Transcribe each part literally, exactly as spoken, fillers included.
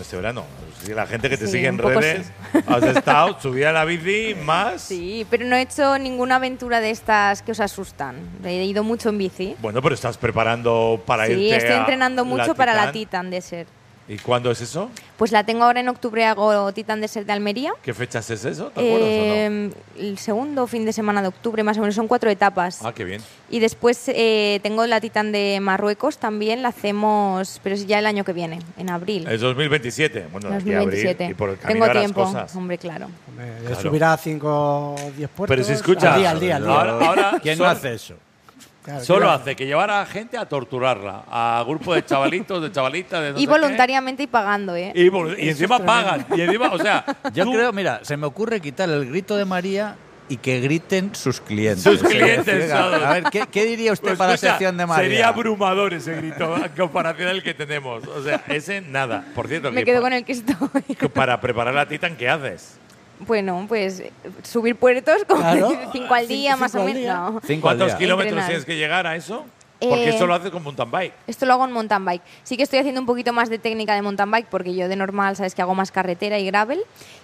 este verano. Si la gente que te Sí, sigue en un poco redes, has estado, subida a la bici, más. Sí, pero no he hecho ninguna aventura de estas que os asustan. He ido mucho en bici. Bueno, pero estás preparando para irte Sí, estoy a entrenando mucho la para la Titan. Titan Desert. ¿Y cuándo es eso? Pues la tengo ahora en octubre, hago Titan Desert de Almería. ¿Qué fechas es eso? ¿Te acuerdas Eh, o no? El segundo fin de semana de octubre, más o menos, son cuatro etapas. Ah, qué bien. Y después eh, tengo la Titan de Marruecos, también la hacemos, pero es ya el año que viene, en abril. Es dos mil veintisiete. Bueno, de aquí a dos mil veintisiete. abril y por el camino Tengo harás tiempo, cosas. hombre, claro. Hombre, Claro. Subirá cinco o diez puertos. Pero si escuchas, Al día, al día, al día. ahora, ahora ¿Quién solo- no hace eso? Claro, Solo claro. hace que llevar a la gente a torturarla, a grupo de chavalitos, de chavalitas, de no Y sé voluntariamente y pagando, ¿eh? qué. Y, vol- y encima pagan. Y encima, o sea, Yo tú- creo, mira, se me ocurre quitar el grito de María y que griten sus clientes. Sus Es clientes, decir, todos. a ver, ¿qué, qué diría usted Pues para escucha, la sección de María? Sería abrumador ese grito en comparación al que tenemos. O sea, ese nada. Por cierto, Me que quedo pa- con el que estoy. que para preparar la Titan, ¿qué haces? Bueno, pues eh, subir puertos, como Claro. cinco al día, Cinco más o al menos. día. No. Cinco al ¿Cuántos día. kilómetros Entrenar. tienes que llegar a eso? Porque Eh, eso lo haces con mountain bike. Esto lo hago en mountain bike. Sí que estoy haciendo un poquito más de técnica de mountain bike porque yo de normal, sabes que hago más carretera y gravel.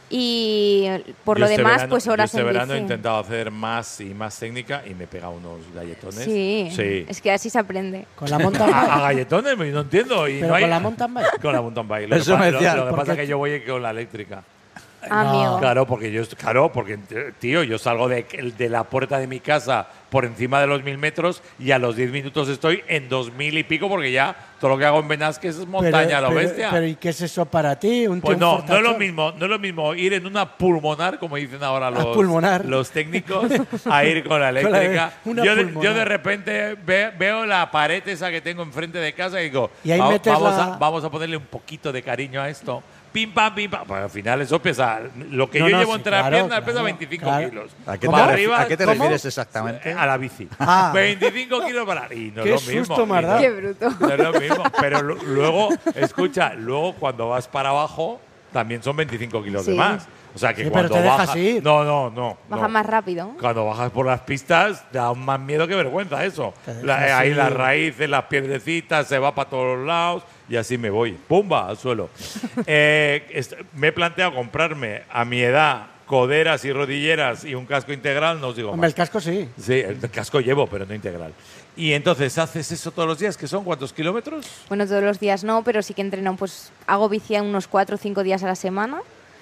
Y por Yo lo este demás, verano- pues yo horas este en verano he bici. intentado hacer más y más técnica y me he pegado unos galletones. Sí, Sí. es que así se aprende. Con la mountain A, a bike. galletones, no entiendo. Y Pero no hay- con la mountain bike. Con la mountain bike. Lo Eso que, pa- me lo- decían, lo que pasa porque- es que yo voy con la eléctrica. Amigo. Claro, porque yo, claro, porque tío, yo salgo de, de la puerta de mi casa por encima de los mil metros y a los diez minutos estoy en dos mil y pico porque ya todo lo que hago en Benasques es montaña a lo pero, bestia. Pero ¿y qué es eso para ti? ¿Un Pues tío, un no, no es lo fortachón? mismo, no es lo mismo ir en una pulmonar, como dicen ahora los, pulmonar. los técnicos, a ir con la eléctrica. Con la- una yo, de, pulmonar. yo de repente ve- veo la pared esa que tengo enfrente de casa y digo, Y ahí "Va- metes vamos, la- a, vamos a ponerle un poquito de cariño a esto. Pim, pam, pim, pam. Pues al final eso pesa, lo que No, yo no, llevo sí, entre las claro, piernas pesa claro, veinticinco claro. kilos. ¿A qué, Para te, ref- arriba, ¿a qué te ¿cómo? refieres exactamente? A la bici. Ah. veinticinco kilos para y no Qué es lo mismo. susto me has y dado. no- Qué bruto. no es lo mismo. Pero lu- luego, escucha, luego cuando vas para abajo también son veinticinco kilos de Sí. más. O sea que Sí, pero cuando te dejas bajas. ir. No, no, no. Baja no. más rápido. Cuando bajas por las pistas da más miedo que vergüenza eso. Te dejas La- ahí ir. las raíces, las piedrecitas, se va para todos los lados y así me voy. ¡Pumba! Al suelo. Eh, est- me he planteado comprarme a mi edad coderas y rodilleras y un casco integral, no os digo Hombre, más. el casco sí. Sí, el casco llevo, pero no integral. Y entonces, ¿haces eso todos los días? ¿Que son cuántos kilómetros? Bueno, todos los días no, pero sí que entreno, pues hago bici unos cuatro o cinco días a la semana.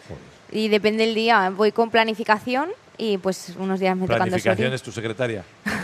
Y depende del día, voy con planificación y pues unos días me tocan dos Planificación horas. es tu secretaria.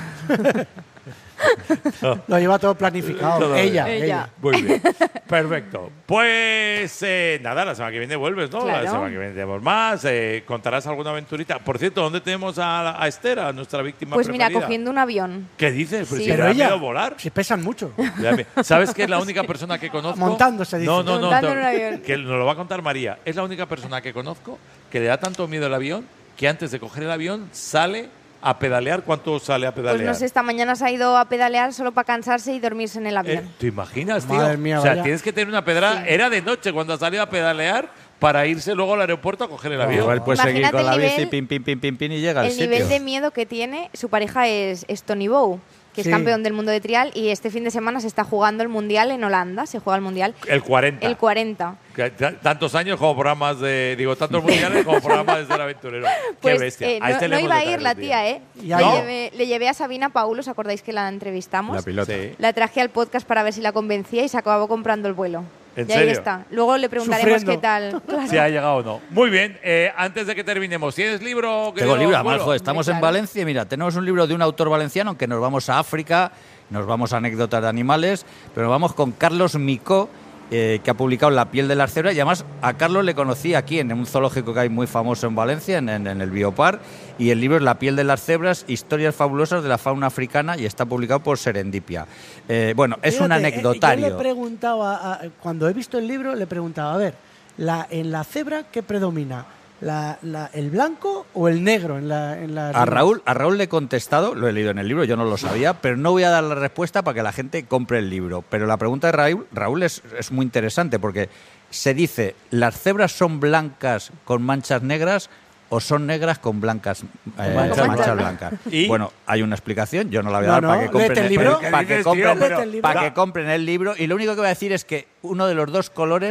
Lo lleva todo planificado. Todo ella, bien. ella. Ella. Muy bien. Perfecto. Pues eh, nada, la semana que viene vuelves, ¿no? Claro. La semana que viene tenemos más. eh, ¿Contarás alguna aventurita? Por cierto, ¿dónde tenemos a, a Esther, a nuestra víctima Pues mira, preferida? cogiendo un avión. ¿Qué dices? Pues Sí. si me Pero da ella, miedo volar. si pesan mucho. Ya me- ¿Sabes que es la única persona que conozco? Montando, se dice. No, no, no. Montando te- en un avión. Que nos lo va a contar María. Es la única persona que conozco que le da tanto miedo el avión que antes de coger el avión sale a pedalear. ¿Cuánto sale a pedalear? Pues no sé, esta mañana se ha ido a pedalear solo para cansarse y dormirse en el Eh, avión. ¿Te imaginas, tío? Madre mía, o sea, vaya. tienes que tener una pedrada. Sí. Era de noche cuando ha salido a pedalear para irse luego al aeropuerto a coger el avión. Igual puedes seguir Imagínate con la el bici, nivel- pim, pim, pim, pim, pim, y llega al El sitio. nivel de miedo que tiene, su pareja es, es Tony Bow, que Sí. es campeón del mundo de trial y este fin de semana se está jugando el Mundial en Holanda, se juega el Mundial, El cuarenta. el cuarenta. Que t- Tantos años como programas de. Digo, tantos mundiales como programas de ser aventurero. Pues Qué bestia. eh, A no, este le no hemos iba de a ir traer la un día. tía, ¿eh? Ya Le, no. llevé, le llevé a Sabina Paulo, ¿os acordáis que la entrevistamos? La pilota. Sí. La traje al podcast para ver si la convencía y se acabó comprando el vuelo. ¿En y ahí serio? está. Luego le preguntaremos Sufriendo. qué tal. Claro. Si ha llegado o no. Muy bien, eh, antes de que terminemos, ¿tienes libro? Tengo querido libro, abuelo? además, joder, estamos Claro. en Valencia y mira, tenemos un libro de un autor valenciano que nos vamos a África, nos vamos a anécdotas de animales, pero vamos con Carlos Micó, eh, que ha publicado La piel de las cebras, y además a Carlos le conocí aquí en un zoológico que hay muy famoso en Valencia, en, en- en el Biopar, y el libro es La piel de las cebras, historias fabulosas de la fauna africana, y está publicado por Serendipia. Eh, bueno, es un Fíjate, eh, anecdotario. Yo le preguntaba, a- cuando he visto el libro, le preguntaba, a ver, la, en la cebra, ¿qué predomina? La, la- ¿El blanco o el negro en la en las A líneas? Raúl, a Raúl le he contestado, lo he leído en el libro, yo no lo sabía, pero no voy a dar la respuesta para que la gente compre el libro. Pero la pregunta de Raúl, Raúl es, es muy interesante porque se dice, ¿las cebras son blancas con manchas negras o son negras con blancas eh, manchas manchas, blancas. blancas? ¿Y? Bueno, hay una explicación, yo no la voy a No, dar no, para que compren léete el libro. para ¿Qué que dices, compren, tío? Pero- para que compren el libro. Y lo único que voy a decir es que uno de los dos colores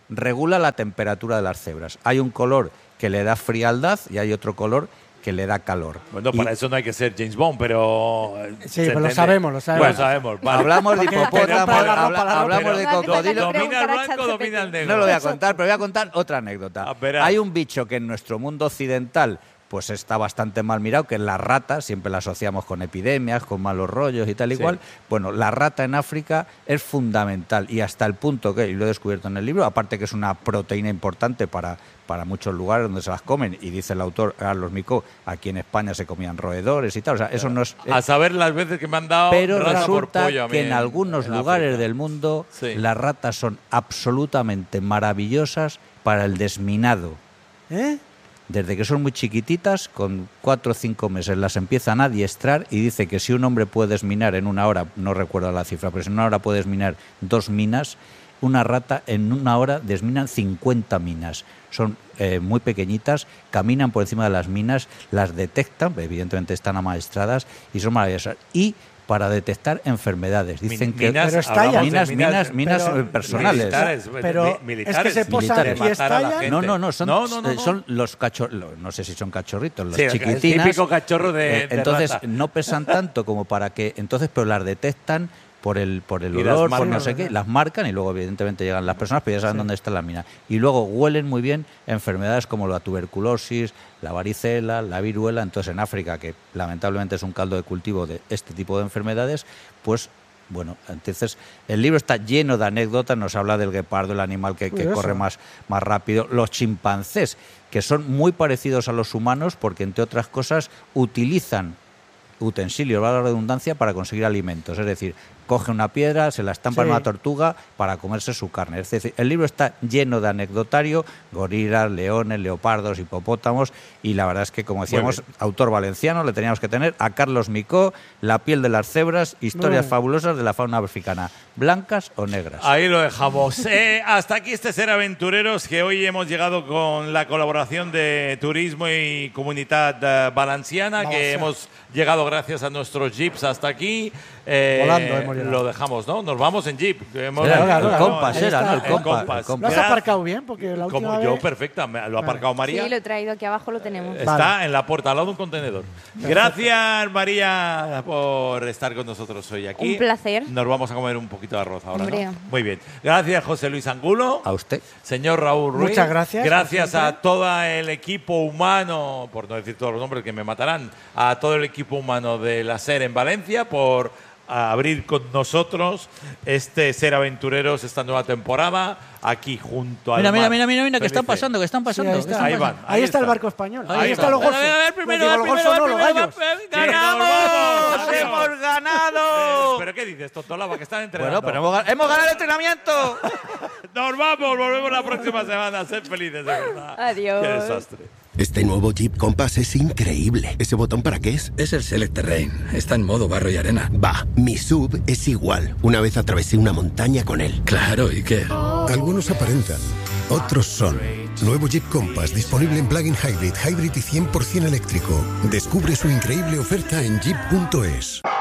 regula la temperatura de las cebras. Hay un color que le da frialdad y hay otro color que le da calor. Bueno, y para eso no hay que ser James Bond, pero... Sí, pero lo sabemos, lo sabemos. Bueno, sabemos. Vale. Hablamos de Porque- hipopótamo, porque- habla- para- hablamos pero- de No hace falta cocodrilo. que Domina el preguntar a blanco, ChatGPT. domina el negro. No lo voy a contar, pero voy a contar otra anécdota. Ah, verás. Hay un bicho que en nuestro mundo occidental pues está bastante mal mirado, que es la rata. Siempre la asociamos con epidemias, con malos rollos y tal y Sí. cual. Bueno, la rata en África es fundamental y hasta el punto que, y lo he descubierto en el libro, aparte que es una proteína importante para, para muchos lugares donde se las comen, y dice el autor Carlos Micó, aquí en España se comían roedores y tal, o sea, eso no es... A saber las veces que me han dado Pero rata por resulta pollo a mí que en algunos en lugares África. del mundo Sí. las ratas son absolutamente maravillosas para el desminado. ¿Eh? Desde que son muy chiquititas, con cuatro o cinco meses las empiezan a adiestrar, y dice que si un hombre puede desminar en una hora, no recuerdo la cifra, pero si en una hora puede desminar dos minas, una rata en una hora desminan cincuenta minas. Son eh, muy pequeñitas, caminan por encima de las minas, las detectan, evidentemente están amaestradas y son maravillosas. Y para detectar enfermedades. Dicen Min- que minas, Pero hablamos de minas, minas, minas pero- eh, personales. Militares, Pero mi- es que militares, se posan Militares. y matar a la estallan. gente. No, no, no, son, No, no, no, eh, no. son los cachorros, no sé si son cachorritos, los Sí, el chiquitinas. típico cachorro de- Eh, de entonces rata. no pesan tanto como para que, entonces, pero las detectan por el por el Y las olor, por marcan. no sé qué, las marcan y luego evidentemente llegan las personas, pero ya saben dónde está la mina. Y luego huelen muy bien enfermedades como la tuberculosis, la varicela, la viruela. Entonces en África, que lamentablemente es un caldo de cultivo de este tipo de enfermedades, pues bueno, entonces el libro está lleno de anécdotas, nos habla del guepardo, el animal que, que Curioso. corre más, más rápido, los chimpancés, que son muy parecidos a los humanos porque, entre otras cosas, utilizan utensilios, valga la redundancia, para conseguir alimentos. Es decir, coge una piedra, se la estampa en Sí. una tortuga para comerse su carne. Es decir, el libro está lleno de anecdotario, gorilas, leones, leopardos, hipopótamos, y la verdad es que, como decíamos, bien. autor valenciano, le teníamos que tener a Carlos Micó, La piel de las cebras, historias bien. fabulosas de la fauna africana, blancas o negras. Ahí lo dejamos. Eh, hasta aquí este Ser Aventureros, que hoy hemos llegado con la colaboración de Turismo y Comunidad eh, Valenciana, que Valenciana. hemos llegado gracias a nuestros jeeps hasta aquí. Eh, Volando hemos llegado. Lo dejamos, ¿no? Nos vamos en jeep. Hemos- Era el- Claro, el claro, compas, ahí era, está. ¿no? El El compas. compas. el compas. ¿Lo has aparcado bien? Porque la última Como yo, vez- perfecta. Me- Lo ha aparcado María. Sí, lo he traído aquí abajo, lo tenemos. Está Vale. en la puerta, al lado de un contenedor. Gracias, María, por estar con nosotros hoy aquí. Un placer. Nos vamos a comer un poquito de arroz ahora, Hombre. ¿no? Muy bien. Gracias, José Luis Angulo. A usted. Señor Raúl Ruiz. Muchas gracias, Gracias como a siempre. todo el equipo humano, por no decir todos los nombres que me matarán, a todo el equipo humano de la SER en Valencia por abrir con nosotros este Ser Aventureros, esta nueva temporada, aquí junto al Mira, mira, mar. mira, mira, mira, que están Felices. pasando, que están Sí, pasando. ahí que está, están Ahí pasando. van. Ahí, ahí está el está. barco español. Ahí Ahí, está. está los A ver, golfos. A ver, primero, Digo, a los ver, golfos primero, no, los primero, gallos. va- Sí, ¡Ganamos! nos vamos. ¡Hemos Eh, ganado! ¿Pero qué dices, Tontolaba, que están entrenando? Bueno, pero hemos, gan- hemos ganado el entrenamiento. Nos vamos, volvemos la próxima semana. Sed felices, de verdad. Adiós. Qué desastre. Este nuevo Jeep Compass es increíble. ¿Ese botón para qué es? Es el Select Terrain. Está en modo barro y arena. Va, mi sub es igual. Una vez atravesé una montaña con él. Claro, ¿y qué? Algunos aparentan, otros son. Nuevo Jeep Compass disponible en plug-in hybrid, hybrid y cien por ciento eléctrico. Descubre su increíble oferta en jeep punto es.